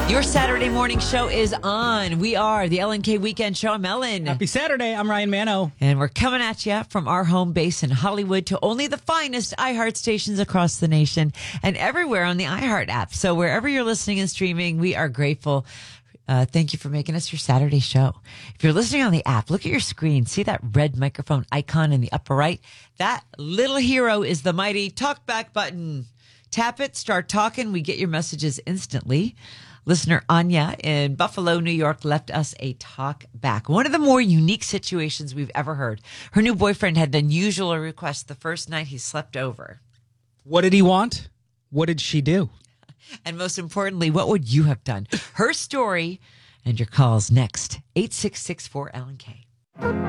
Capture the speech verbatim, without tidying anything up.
Your Saturday morning show is on. We are the L N K Weekend Show. I'm Ellen. Happy Saturday. I'm Ryan Mano. And we're coming at you from our home base in Hollywood to only the finest iHeart stations across the nation and everywhere on the iHeart app. So wherever you're listening and streaming, we are grateful. Uh, thank you for making us your Saturday show. If you're listening on the app, look at your screen. See that red microphone icon in the upper right? That little hero is the mighty talkback button. Tap it, start talking. We get your messages instantly. Listener Anya in Buffalo, New York, left us a talk back. One of the more unique situations we've ever heard. Her new boyfriend had an unusual request the first night he slept over. What did he want? What did she do? And most importantly, what would you have done? Her story and your calls next. eight six six four L N K.